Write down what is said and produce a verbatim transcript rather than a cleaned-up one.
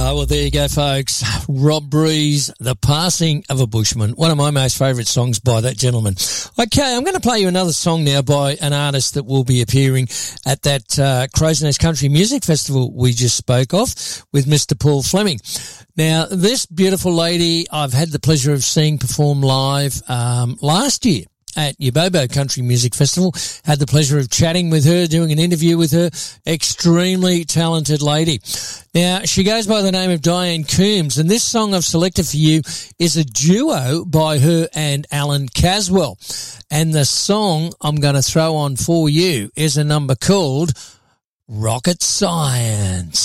Uh, well, there you go, folks. Rob Breeze, The Passing of a Bushman. One of my most favourite songs by that gentleman. Okay, I'm going to play you another song now by an artist that will be appearing at that uh, Crow's Nest Country Music Festival we just spoke of with Mister Paul Fleming. Now, this beautiful lady I've had the pleasure of seeing perform live um, last year at Yabobo Country Music Festival. Had the pleasure of chatting with her, doing an interview with her. Extremely talented lady. Now, she goes by the name of Diane Coombs, and this song I've selected for you is a duo by her and Alan Caswell. And the song I'm going to throw on for you is a number called Rocket Science.